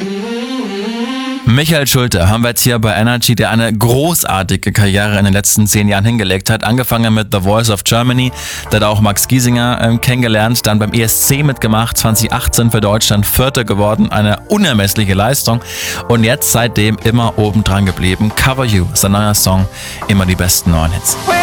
Michael Schulte haben wir jetzt hier bei Energy, der eine großartige Karriere in den letzten 10 Jahren hingelegt hat. Angefangen mit The Voice of Germany, da hat er auch Max Giesinger kennengelernt, dann beim ESC mitgemacht, 2018 für Deutschland Vierter geworden, eine unermessliche Leistung und jetzt seitdem immer oben dran geblieben. Cover You, sein neuer Song, immer die besten neuen Hits.